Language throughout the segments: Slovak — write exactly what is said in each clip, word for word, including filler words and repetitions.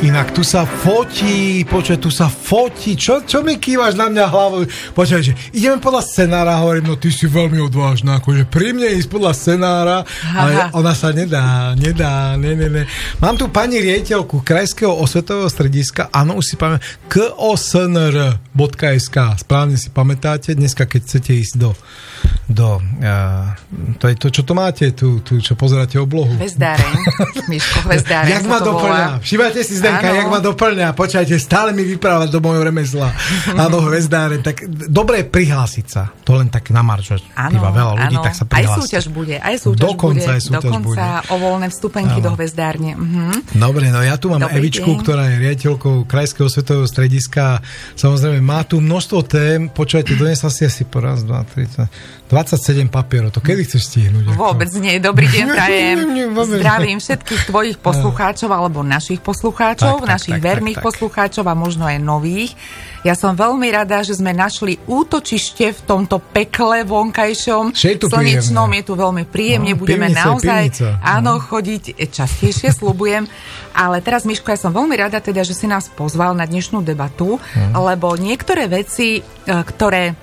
Inak tu sa fotí, počuj, tu sa fotí. Čo, čo mi kývaš na mňa hlavou? Počuj, že ideme podľa scenára, hovorím, no ty si veľmi odvážna, akože pri mne ísť podľa scenára, ale ona sa nedá, nedá, ne, ne, ne. Mám tu pani riaditeľku Krajského osvetového strediska, áno, už si pamätám, k o s n r bodka es ká, správne si pamätáte, dneska, keď chcete ísť do, do uh, to je to, čo to máte, tu, tu čo pozeráte oblohu. Hvezdáreň, Miško, hvezdáreň. Jak ma doplňa, všimajte si, Zdenka, jak ma doplňa, počkajte, stále mi vyprávať do mojho remesla. Áno, hvezdáreň, tak dobre je prihlásiť sa, to len tak na marč, býva veľa ľudí, áno. tak sa prihlásiť. Aj súťaž bude, aj súťaž dokonca bude, aj súťaž dokonca bude. O voľné vstupenky áno. do hvezdárne. Mhm. Dobre, no ja tu mám Dobrý Evičku, deň. ktorá je riaditeľkou Krajského svetového strediska. Samozrejme, má tu množstvo tém. Počujete, donesla si asi po raz, dva, tri, dvadsaťsedem papierov. To kedy chceš stihnúť? Vôbec nie. Dobrý deň, prajem. Zdravím všetkých tvojich poslucháčov alebo našich poslucháčov, tak, tak, našich tak, verných tak, tak. poslucháčov a možno aj nových. Ja som veľmi rada, že sme našli útočište v tomto pekle vonkajšom. Tu slnečnom. príjemné. Je tu veľmi príjemne. No, budeme pivnica, naozaj pivnica. áno, no. chodiť častejšie, sľubujem. Ale teraz, Miško, ja som veľmi rada teda, že si nás pozval na dnešnú debatu, no. lebo niektoré veci, ktoré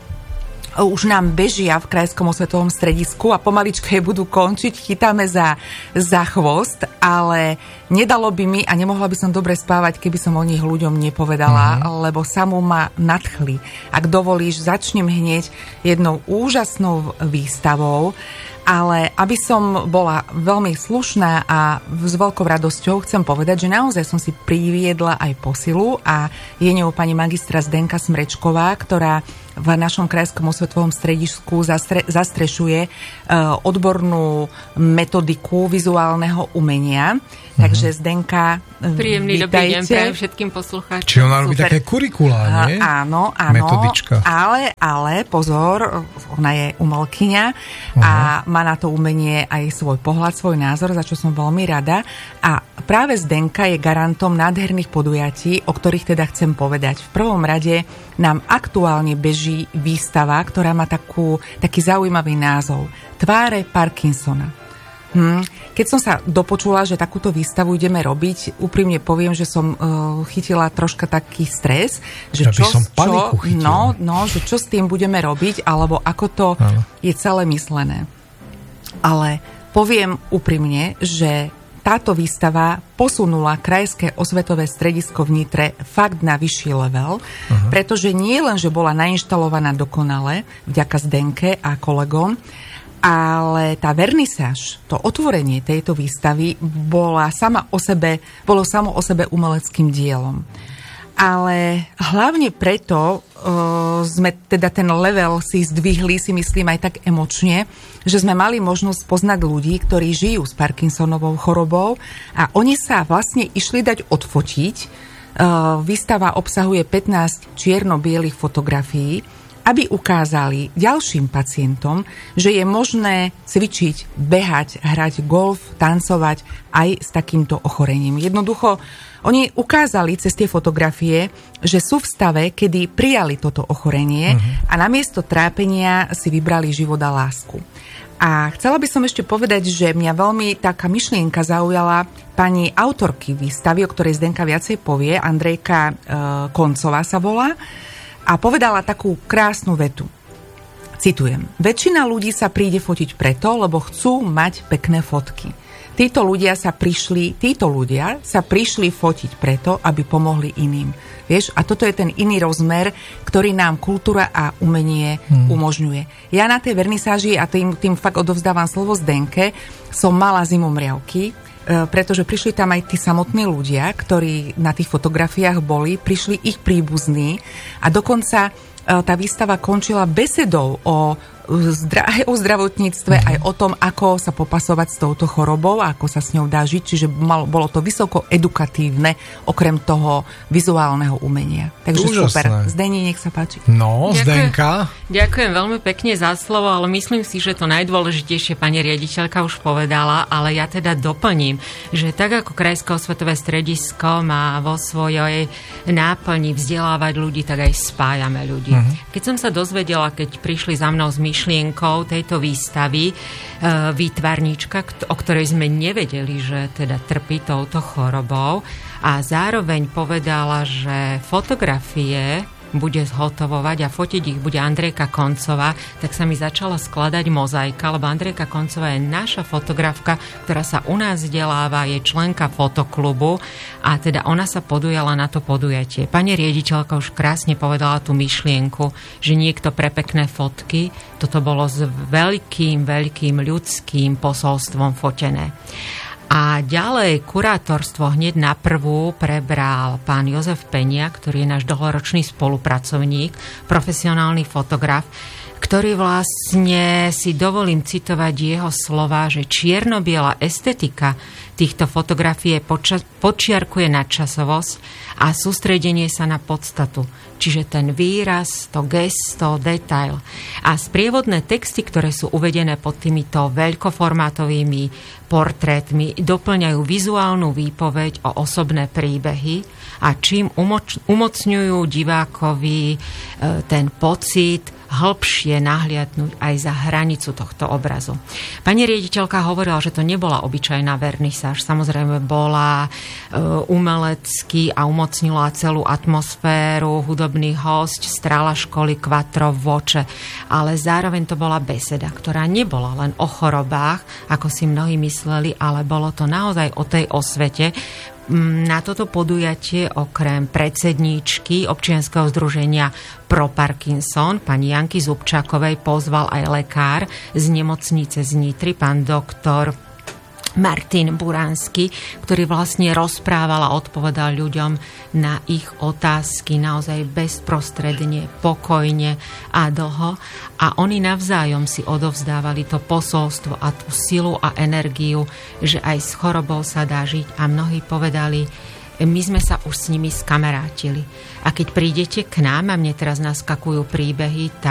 už nám bežia v Krajskom osvetovom stredisku a pomaličke budú končiť, chytáme za, za chvost, ale nedalo by mi a nemohla by som dobre spávať, keby som o nich ľuďom nepovedala, mm-hmm. lebo samú ma nadchli. Ak dovolíš, začnem hneď jednou úžasnou výstavou, ale aby som bola veľmi slušná a s veľkou radosťou chcem povedať, že naozaj som si priviedla aj posilu a je ňou pani magistra Zdenka Smrečková, ktorá v našom Krajskom osvetovom stredisku zastre, zastrešuje uh, odbornú metodiku vizuálneho umenia. Mm-hmm. Takže Zdenka, príjemný dobrý deň pre všetkým poslucháčom. Či ona robí také kurikulá, nie? Uh, áno, áno. Metodička. Ale, ale pozor, ona je umelkyňa uh-huh. a má na to umenie aj svoj pohľad, svoj názor, za čo som veľmi rada. A práve Zdenka je garantom nádherných podujatí, o ktorých teda chcem povedať. V prvom rade nám aktuálne beží výstava, ktorá má takú, taký zaujímavý názov. Tváre Parkinsona. Hm. Keď som sa dopočula, že takúto výstavu ideme robiť, úprimne poviem, že som uh, chytila troška taký stres, že ja čo, som čo, chytila. no, no, že čo s tým budeme robiť, alebo ako to ano. Je celé myslené. Ale poviem úprimne, že táto výstava posunula Krajské osvetové stredisko v Nitre fakt na vyšší level, uh-huh. pretože nie len, že bola nainštalovaná dokonale vďaka Zdenke a kolegom, ale tá vernisáž, to otvorenie tejto výstavy bola sama o sebe, bolo samo o sebe umeleckým dielom. Ale hlavne preto uh, sme teda ten level si zdvihli, si myslím aj tak emočne, že sme mali možnosť poznať ľudí, ktorí žijú s Parkinsonovou chorobou a oni sa vlastne išli dať odfotiť. Uh, výstava obsahuje pätnásť čierno-bielých fotografií, aby ukázali ďalším pacientom, že je možné cvičiť, behať, hrať golf, tancovať aj s takýmto ochorením. Jednoducho, oni ukázali cez tie fotografie, že sú v stave, kedy prijali toto ochorenie uh-huh. a namiesto trápenia si vybrali život a lásku. A chcela by som ešte povedať, že mňa veľmi taká myšlienka zaujala pani autorky výstavy, o ktorej Zdenka viacej povie, Andrejka e, Koncová sa volá, a povedala takú krásnu vetu. Citujem. Väčšina ľudí sa príde fotiť preto, lebo chcú mať pekné fotky. Títo ľudia sa prišli, títo ľudia sa prišli fotiť preto, aby pomohli iným. Vieš? A toto je ten iný rozmer, ktorý nám kultúra a umenie hmm. umožňuje. Ja na tej vernisáži, a tým, tým fakt odovzdávam slovo Zdenke, som mala zimomriavky, pretože prišli tam aj tí samotní ľudia, ktorí na tých fotografiách boli, prišli ich príbuzní a dokonca tá výstava končila besedou o, zdra- aj o zdravotníctve, mm. aj o tom, ako sa popasovať s touto chorobou a ako sa s ňou dá žiť. Čiže malo, bolo to vysoko edukatívne, okrem toho vizuálneho umenia. Takže úžasné. Super. Zdeni, nech sa páči. No, Zdenka. Ďakujem, ďakujem veľmi pekne za slovo, ale myslím si, že to najdôležitejšie pani riaditeľka už povedala, ale ja teda doplním, že tak ako Krajské osvetové stredisko má vo svojej náplni vzdelávať ľudí, tak aj spájame ľudí. Uh-huh. Keď som sa dozvedela, keď prišli za mnou s myšlienkou, myšlienkou tejto výstavy výtvarníčka, o ktorej sme nevedeli, že teda trpí touto chorobou, a zároveň povedala, že fotografie bude zhotovovať a fotiť ich bude Andrejka Koncová, tak sa mi začala skladať mozaika, lebo Andrejka Koncová je naša fotografka, ktorá sa u nás vzdeláva, je členka fotoklubu a teda ona sa podujala na to podujatie. Pani riaditeľka už krásne povedala tú myšlienku, že niekto pre pekné fotky, toto bolo s veľkým, veľkým ľudským posolstvom fotené. A ďalej kurátorstvo hneď na prvú prebral pán Jozef Penia, ktorý je náš dlhoročný spolupracovník, profesionálny fotograf, ktorý vlastne, si dovolím citovať jeho slova, že čierno-biela estetika týchto fotografií poča- počiarkuje nadčasovosť a sústredenie sa na podstatu. Čiže ten výraz, to gesto, detail. A sprievodné texty, ktoré sú uvedené pod týmito veľkoformátovými portrétmi, doplňajú vizuálnu výpoveď o osobné príbehy a čím umoč- umocňujú divákovi e, ten pocit hĺbšie nahliadnúť aj za hranicu tohto obrazu. Pani riaditeľka hovorila, že to nebola obyčajná vernisáž. Samozrejme bola e, umelecký a umocnila celú atmosféru, hudobný hosť, strála školy Quattro Voce, ale zároveň to bola beseda, ktorá nebola len o chorobách, ako si mnohí mysleli, ale bolo to naozaj o tej osvete. Na toto podujatie okrem predsedníčky občianskeho združenia Pro Parkinson, pani Janky Zubčákovej, pozval aj lekár z nemocnice z Nitry, pán doktor Martin Buransky, ktorý vlastne rozprával a odpovedal ľuďom na ich otázky naozaj bezprostredne, pokojne a dlho. A oni navzájom si odovzdávali to posolstvo a tú silu a energiu, že aj s chorobou sa dá žiť. A mnohí povedali, my sme sa už s nimi skamarátili. A keď prídete k nám, a mne teraz naskakujú príbehy, tak